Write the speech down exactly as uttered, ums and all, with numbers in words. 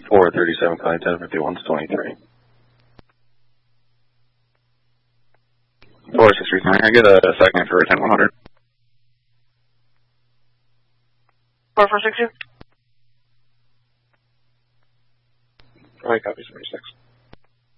four thirty-seven, Clyde, ten fifty-one to twenty-three. four six three nine, I get a second for ten one hundred. four four six two. Alright, copy seventy-six.